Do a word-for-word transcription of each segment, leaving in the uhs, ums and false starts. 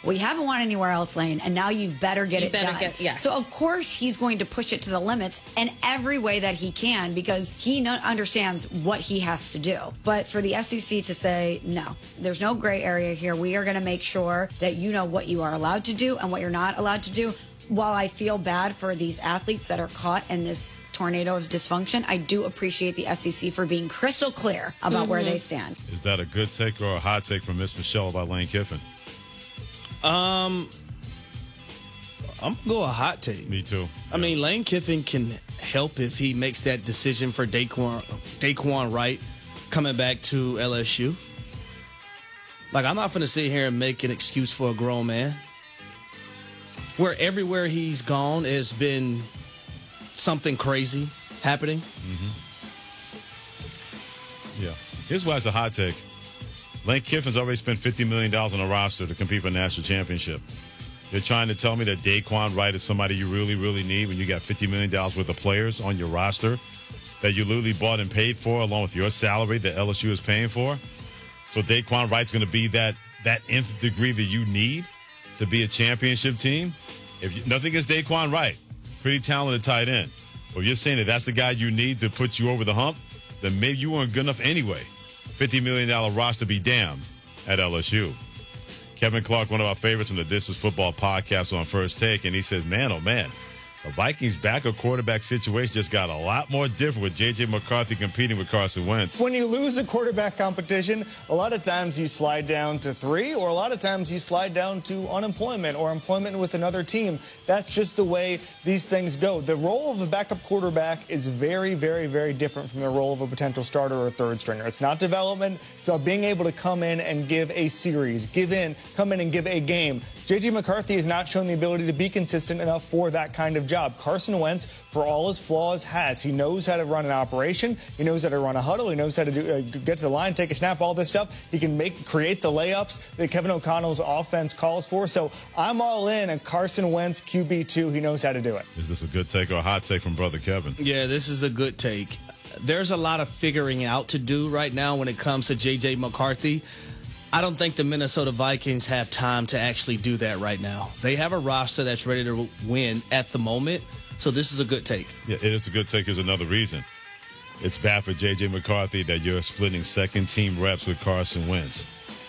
We haven't won anywhere else, Lane, and now you better get You it better done. get- yeah. So, of course, he's going to push it to the limits in every way that he can because he no- understands what he has to do. But for the S E C to say, no, there's no gray area here. We are going to make sure that you know what you are allowed to do and what you're not allowed to do. While I feel bad for these athletes that are caught in this tornado of dysfunction, I do appreciate the S E C for being crystal clear about mm-hmm. where they stand. Is that a good take or a hot take from Miss Michelle about Lane Kiffin? Um, I'm going to go a hot take. Me too. I yeah. mean, Lane Kiffin can help if he makes that decision for Daquan, Daquan Wright coming back to L S U. Like, I'm not going to sit here and make an excuse for a grown man. Where everywhere he's gone has been something crazy happening. Mm-hmm. Yeah. Here's why it's a hot take. Lane Kiffin's already spent fifty million dollars on a roster to compete for a national championship. You're trying to tell me that Daquan Wright is somebody you really, really need when you got fifty million dollars worth of players on your roster that you literally bought and paid for along with your salary that L S U is paying for? So Daquan Wright's going to be that that nth degree that you need to be a championship team? If you, nothing against Daquan Wright, pretty talented tight end. But if you're saying that that's the guy you need to put you over the hump, then maybe you weren't good enough anyway. fifty million dollars roster be damned at L S U. Kevin Clark, one of our favorites on the This Is Football podcast on First Take, and he says, man, oh, man, the Vikings' backup quarterback situation just got a lot more different with J J. McCarthy competing with Carson Wentz. When you lose a quarterback competition, a lot of times you slide down to three, or a lot of times you slide down to unemployment or employment with another team. That's just the way these things go. The role of a backup quarterback is very, very, very different from the role of a potential starter or a third stringer. It's not development. It's about being able to come in and give a series, give in, come in and give a game. J J. McCarthy has not shown the ability to be consistent enough for that kind of job. Carson Wentz, for all his flaws, has. He knows how to run an operation. He knows how to run a huddle. He knows how to do, uh, get to the line, take a snap, all this stuff. He can make create the layups that Kevin O'Connell's offense calls for. So I'm all in on Carson Wentz, Q B two. He knows how to do it. Is this a good take or a hot take from Brother Kevin? Yeah, this is a good take. There's a lot of figuring out to do right now when it comes to J J. McCarthy. I don't think the Minnesota Vikings have time to actually do that right now. They have a roster that's ready to win at the moment, so this is a good take. Yeah, it is a good take. There's another reason. It's bad for J J. McCarthy that you're splitting second-team reps with Carson Wentz.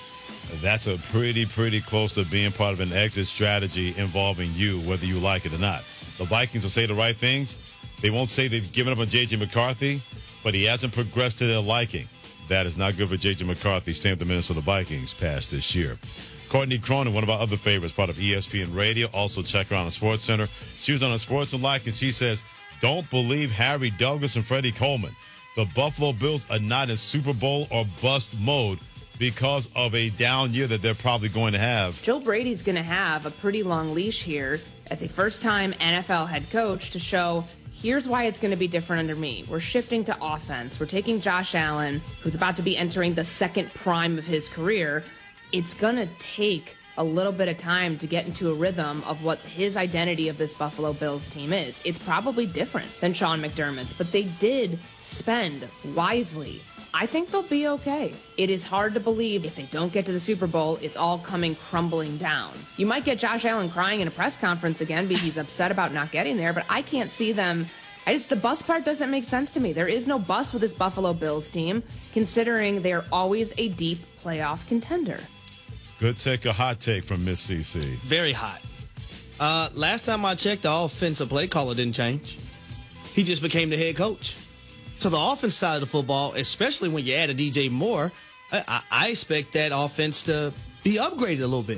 That's a pretty, pretty close to being part of an exit strategy involving you, whether you like it or not. The Vikings will say the right things. They won't say they've given up on J J. McCarthy, but he hasn't progressed to their liking. That is not good for J J. McCarthy, staying with the Minnesota Vikings past this year. Courtney Cronin, one of our other favorites, part of E S P N Radio. Also check her out on Sports Center. She was on a Sports Unlocked, and she says, don't believe Harry Douglas and Freddie Coleman. The Buffalo Bills are not in Super Bowl or bust mode because of a down year that they're probably going to have. Joe Brady's going to have a pretty long leash here as a first-time N F L head coach to show here's why it's going to be different under me. We're shifting to offense. We're taking Josh Allen, who's about to be entering the second prime of his career. It's going to take a little bit of time to get into a rhythm of what his identity of this Buffalo Bills team is. It's probably different than Sean McDermott's, but they did spend wisely. I think they'll be okay. It is hard to believe if they don't get to the Super Bowl, it's all coming crumbling down. You might get Josh Allen crying in a press conference again because he's upset about not getting there, but I can't see them. I just, the bus part doesn't make sense to me. There is no bus with this Buffalo Bills team, considering they are always a deep playoff contender. Good take, a hot take from Miss C C. Very hot. Uh, last time I checked, the offensive play caller didn't change. He just became the head coach. So the offense side of the football, especially when you add a D J Moore, I, I expect that offense to be upgraded a little bit.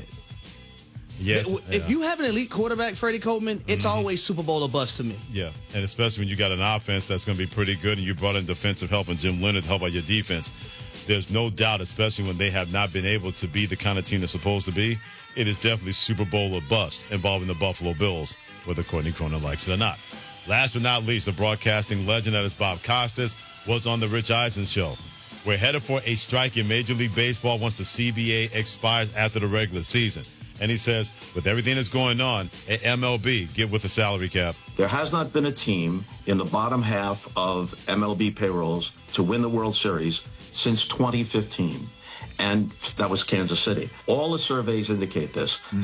Yes, if yeah. you have an elite quarterback, Freddie Coleman, it's mm-hmm. always Super Bowl or bust to me. Yeah, and especially when you got an offense that's going to be pretty good and you brought in defensive help and Jim Leonard to help out your defense. There's no doubt, especially when they have not been able to be the kind of team they're supposed to be, it is definitely Super Bowl or bust involving the Buffalo Bills, whether Courtney Cronin likes it or not. Last but not least, the broadcasting legend that is Bob Costas was on the Rich Eisen Show. We're headed for a strike in Major League Baseball once the C B A expires after the regular season. And he says, with everything that's going on at M L B, get with the salary cap. There has not been a team in the bottom half of M L B payrolls to win the World Series since twenty fifteen. And that was Kansas City. All the surveys indicate this.